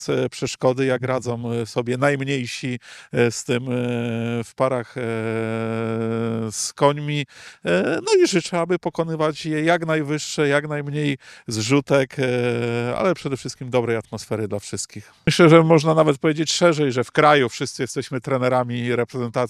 przeszkody, jak radzą sobie najmniejsi z tym w parach z końmi. No i życzę, aby pokonywać je jak najwyższe, jak najmniej zrzutek, ale przede wszystkim dobrej atmosfery dla wszystkich. Myślę, że można nawet powiedzieć szerzej, że w kraju wszyscy jesteśmy trenerami reprezentacji